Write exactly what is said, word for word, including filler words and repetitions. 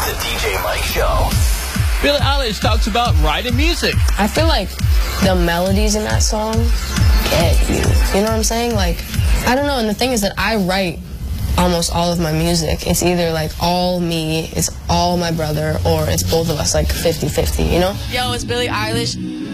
The D J Mike Show. Billie Eilish talks about writing music. I feel like the melodies in that song get you. You know what I'm saying? Like, I don't know. And the thing is that I write almost all of my music. It's either like all me, it's all my brother, or it's both of us, like fifty fifty, you know? Yo, it's Billie Eilish.